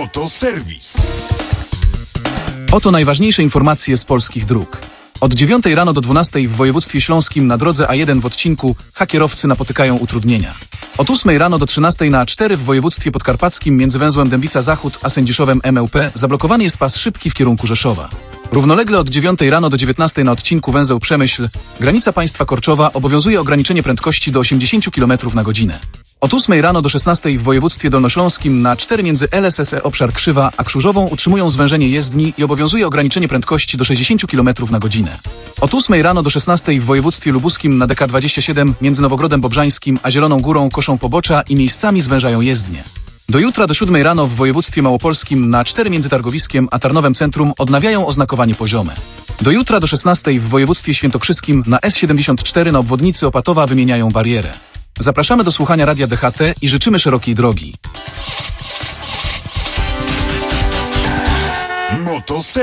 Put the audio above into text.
Motoserwis. Oto najważniejsze informacje z polskich dróg. Od 9 rano do 12 w województwie śląskim na drodze A1 w odcinku kierowcy napotykają utrudnienia. Od 8 rano do 13 na A4 w województwie podkarpackim między węzłem Dębica Zachód a Sędziszowem MEłP zablokowany jest pas szybki w kierunku Rzeszowa. Równolegle od 9 rano do 19 na odcinku węzeł Przemyśl, granica państwa Korczowa, obowiązuje ograniczenie prędkości do 80 km na godzinę. Od 8 rano do 16 w województwie dolnośląskim na A4 między LSSE obszar Krzywa a Krzużową utrzymują zwężenie jezdni i obowiązuje ograniczenie prędkości do 60 km na godzinę. Od 8 rano do 16 w województwie lubuskim na DK27 między Nowogrodem Bobrzańskim a Zieloną Górą koszą pobocza i miejscami zwężają jezdnię. Do jutra do 7 rano w województwie małopolskim na A4 między Targowiskiem a Tarnowem Centrum odnawiają oznakowanie poziome. Do jutra do 16 w województwie świętokrzyskim na S74 na obwodnicy Opatowa wymieniają barierę. Zapraszamy do słuchania Radia DHT i życzymy szerokiej drogi. Motoserwis.